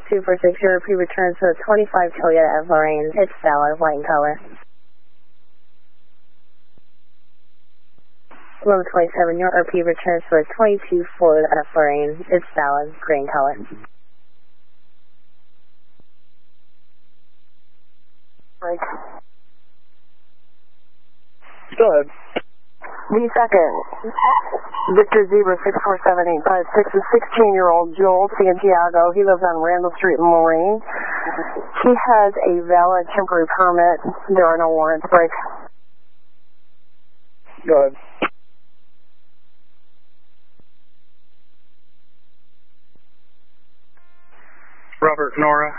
246, your repeat returns to the 25 Toyota F Lorraine. It's valid, white in color. 1127, your repeat returns for a 22 Ford F Lorraine. It's valid, gray in color. Break. Go ahead. V2nd, Victor Zebra 647-856 is 16-year-old Joel Santiago. He lives on Randall Street in Marine. He has a valid temporary permit. There are no warrants. Break. Go ahead. Robert Nora,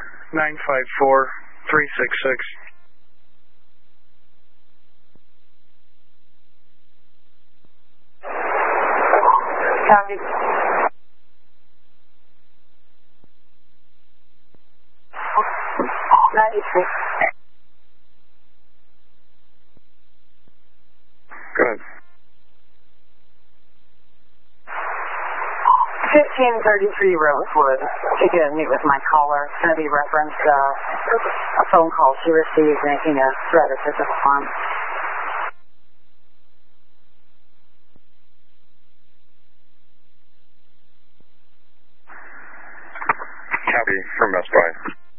954-366. Copy. Go ahead. 1533 Rosewood. She could meet with my caller. It's going to be referenced a phone call she received making a threat of physical harm. Copy from Best Buy.